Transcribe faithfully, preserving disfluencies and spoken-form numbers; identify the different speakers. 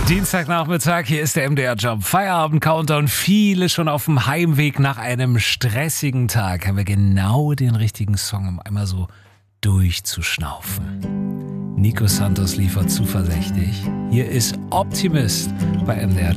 Speaker 1: Dienstagnachmittag, hier ist der M D R-Job. Feierabend-Countdown. Viele schon auf dem Heimweg nach einem stressigen Tag. Haben wir genau den richtigen Song, um einmal so durchzuschnaufen. Nico Santos liefert zuversichtlich. Hier ist Optimist bei M D R-Job.